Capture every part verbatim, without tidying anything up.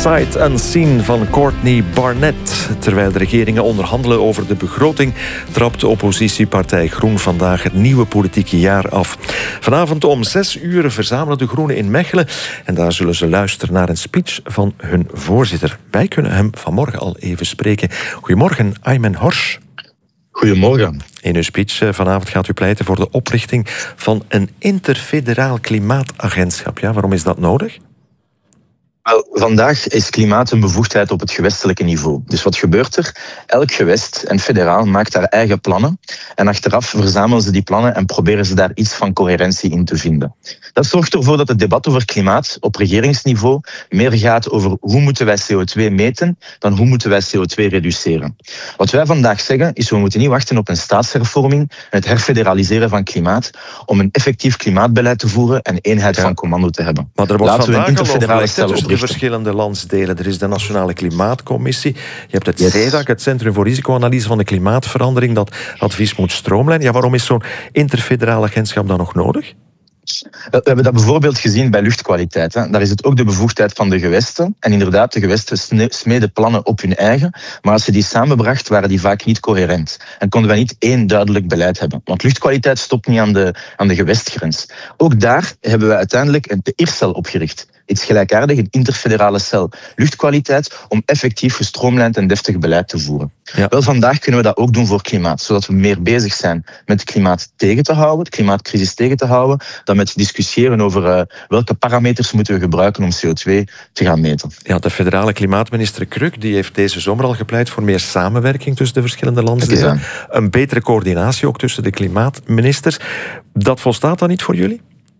Sight Unseen van Courtney Barnett. Terwijl de regeringen onderhandelen over de begroting, trapt de oppositiepartij Groen vandaag het nieuwe politieke jaar af. Vanavond om zes uur verzamelen de Groenen in Mechelen en daar zullen ze luisteren naar een speech van hun voorzitter. Wij kunnen hem vanmorgen al even spreken. Goedemorgen, Aymen Horsch. Goedemorgen. In uw speech vanavond gaat u pleiten voor de oprichting van een interfederaal klimaatagentschap. Ja, waarom is dat nodig? Wel, vandaag is klimaat een bevoegdheid op het gewestelijke niveau. Dus wat gebeurt er? Elk gewest en federaal maakt daar eigen plannen. En achteraf verzamelen ze die plannen en proberen ze daar iets van coherentie in te vinden. Dat zorgt ervoor dat het debat over klimaat op regeringsniveau meer gaat over hoe moeten wij C O twee meten dan hoe moeten wij C O twee reduceren. Wat wij vandaag zeggen is we moeten niet wachten op een staatshervorming en het herfederaliseren van klimaat om een effectief klimaatbeleid te voeren en eenheid ja. van commando te hebben. Maar er wordt Laten we een interfederale cel op de verschillende landsdelen. Er is de Nationale Klimaatcommissie. Je hebt het yes. C E D A C, het Centrum voor Risicoanalyse van de Klimaatverandering, dat advies moet stroomlijnen. Ja, waarom is zo'n interfederaal agentschap dan nog nodig? We hebben dat bijvoorbeeld gezien bij luchtkwaliteit. Hè. Daar is het ook de bevoegdheid van de gewesten. En inderdaad, de gewesten smeden plannen op hun eigen. Maar als ze die samenbracht, waren die vaak niet coherent. En konden wij niet één duidelijk beleid hebben. Want luchtkwaliteit stopt niet aan de, aan de gewestgrens. Ook daar hebben we uiteindelijk de I R C E L opgericht. Iets gelijkaardig, een interfederale cel luchtkwaliteit, om effectief gestroomlijnd en deftig beleid te voeren. Ja. Wel, vandaag kunnen we dat ook doen voor klimaat, zodat we meer bezig zijn met het klimaat tegen te houden, de klimaatcrisis tegen te houden, dan met discussiëren over uh, welke parameters moeten we gebruiken om C O twee te gaan meten. Ja, de federale klimaatminister Kruk die heeft deze zomer al gepleit voor meer samenwerking tussen de verschillende landsdelen. Een betere coördinatie ook tussen de klimaatministers. Dat volstaat dan niet voor jullie?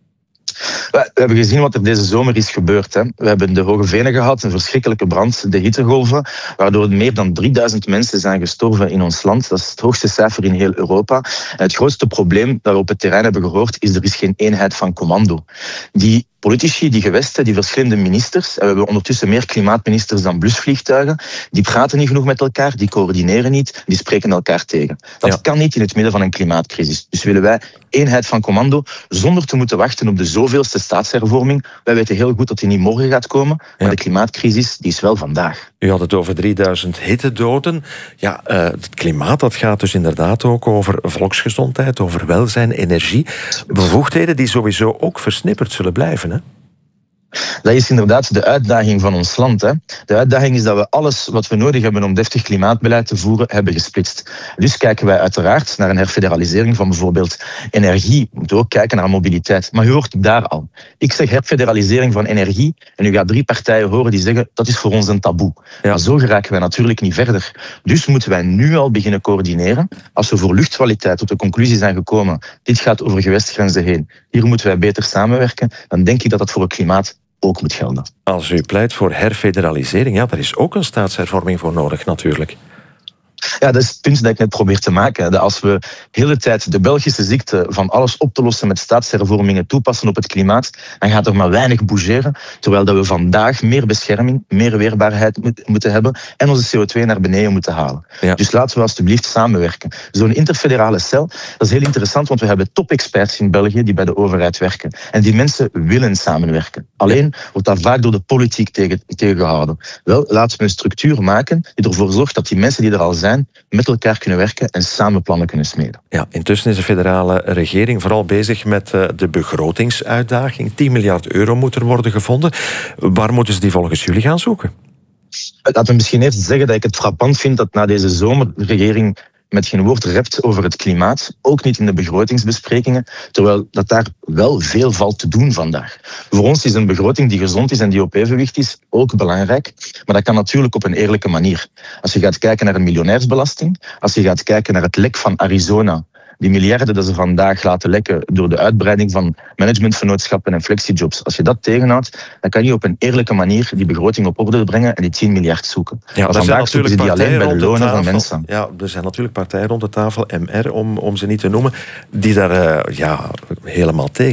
We hebben gezien wat er deze zomer is gebeurd. Hè. We hebben de Hoge Venen gehad, een verschrikkelijke brand, de hittegolven, waardoor meer dan drieduizend mensen zijn gestorven in ons land. Dat is het hoogste cijfer in heel Europa. En het grootste probleem dat we op het terrein hebben gehoord, is er is geen eenheid van commando. Die politici, die gewesten, die verschillende ministers, en we hebben ondertussen meer klimaatministers dan blusvliegtuigen, die praten niet genoeg met elkaar, die coördineren niet, die spreken elkaar tegen. Dat ja. kan niet in het midden van een klimaatcrisis. Dus willen wij eenheid van commando, zonder te moeten wachten op de zoveelste staatshervorming. Wij weten heel goed dat die niet morgen gaat komen, maar ja. de klimaatcrisis die is wel vandaag. U had het over drieduizend hittedoden. Ja, uh, het klimaat dat gaat dus inderdaad ook over volksgezondheid, over welzijn, energie. Bevoegdheden die sowieso ook versnipperd zullen blijven, hè? Dat is inderdaad de uitdaging van ons land. Hè. De uitdaging is dat we alles wat we nodig hebben om deftig klimaatbeleid te voeren, hebben gesplitst. Dus kijken wij uiteraard naar een herfederalisering van bijvoorbeeld energie. We moeten ook kijken naar mobiliteit. Maar u hoort het daar al. Ik zeg herfederalisering van energie en u gaat drie partijen horen die zeggen dat is voor ons een taboe. Ja. Maar zo geraken wij natuurlijk niet verder. Dus moeten wij nu al beginnen coördineren. Als we voor luchtkwaliteit tot de conclusie zijn gekomen, dit gaat over gewestgrenzen heen, hier moeten wij beter samenwerken, dan denk ik dat dat voor het klimaat ook moet gelden. Als u pleit voor herfederalisering, ja, daar is ook een staatshervorming voor nodig natuurlijk. Ja, dat is het punt dat ik net probeer te maken. Dat als we de hele tijd de Belgische ziekte van alles op te lossen met staatshervormingen toepassen op het klimaat, dan gaat er maar weinig bougeren, terwijl dat we vandaag meer bescherming, meer weerbaarheid moeten hebben en onze C O twee naar beneden moeten halen. Ja. Dus laten we alsjeblieft samenwerken. Zo'n interfederale cel, dat is heel interessant, want we hebben top-experts in België die bij de overheid werken. En die mensen willen samenwerken. Alleen wordt dat vaak door de politiek tegen, tegengehouden. Wel, laten we een structuur maken die ervoor zorgt dat die mensen die er al zijn, met elkaar kunnen werken en samen plannen kunnen smeden. Ja, intussen is de federale regering vooral bezig met uh, de begrotingsuitdaging. tien miljard euro moet er worden gevonden. Waar moeten ze die volgens jullie gaan zoeken? Laten we misschien eerst zeggen dat ik het frappant vind dat na deze zomer de regering met geen woord rept over het klimaat, ook niet in de begrotingsbesprekingen, terwijl dat daar wel veel valt te doen vandaag. Voor ons is een begroting die gezond is en die op evenwicht is ook belangrijk, maar dat kan natuurlijk op een eerlijke manier. Als je gaat kijken naar een miljonairsbelasting, als je gaat kijken naar het lek van Arizona, die miljarden dat ze vandaag laten lekken door de uitbreiding van managementvernootschappen en flexijobs. Als je dat tegenhoudt, dan kan je op een eerlijke manier die begroting op orde brengen en die tien miljard zoeken. Ja, maar vandaag zoeken ze die alleen bij de lonen van mensen. Ja, er zijn natuurlijk partijen rond de tafel, M R om, om ze niet te noemen, die daar uh, ja, helemaal tegen